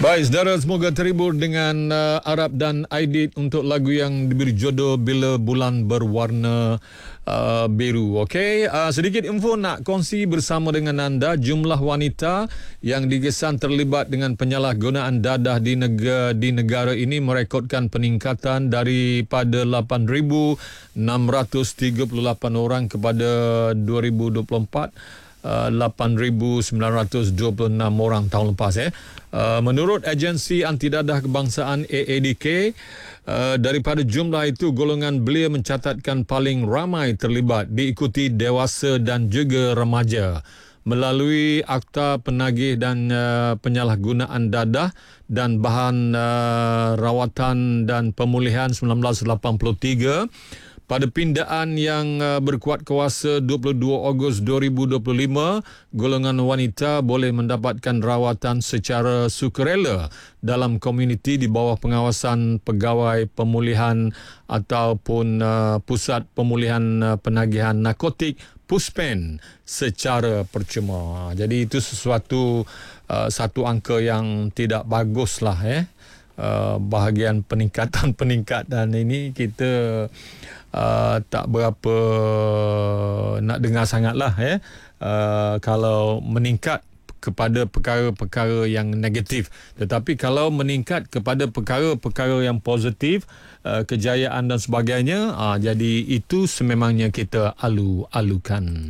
Baik, saudara, semoga terhibur dengan Arab dan Aidit untuk lagu yang diberi jodoh Bila Bulan Berwarna Biru. Okey, sedikit info nak kongsi bersama dengan anda. Jumlah wanita yang digesan terlibat dengan penyalahgunaan dadah di negara ini merekodkan peningkatan daripada 8,638 orang kepada 2024. 8,926 orang tahun lepas. Menurut agensi anti dadah kebangsaan AADK, daripada jumlah itu golongan belia mencatatkan paling ramai terlibat, diikuti dewasa dan juga remaja. Melalui Akta Penagih dan Penyalahgunaan Dadah dan Bahan Rawatan dan Pemulihan 1983, pada pindaan yang berkuat kuasa 22 Ogos 2025, golongan wanita boleh mendapatkan rawatan secara sukarela dalam komuniti di bawah pengawasan Pegawai Pemulihan ataupun Pusat Pemulihan Penagihan Narkotik PUSPEN secara percuma. Jadi itu satu angka yang tidak baguslah. Bahagian peningkatan ini kita tak berapa nak dengar sangatlah kalau meningkat kepada perkara-perkara yang negatif. Tetapi kalau meningkat kepada perkara-perkara yang positif, kejayaan dan sebagainya, jadi itu sememangnya kita alu-alukan.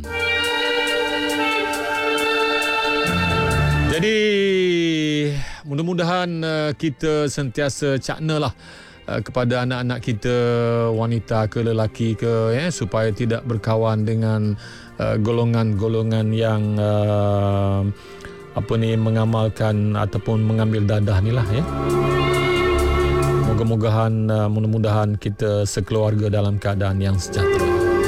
Jadi mudah-mudahan kita sentiasa caknalah kepada anak-anak kita, wanita ke lelaki ke, supaya tidak berkawan dengan golongan-golongan yang mengamalkan ataupun mengambil dadah ni lah. Mudah-mudahan kita sekeluarga dalam keadaan yang sejahtera.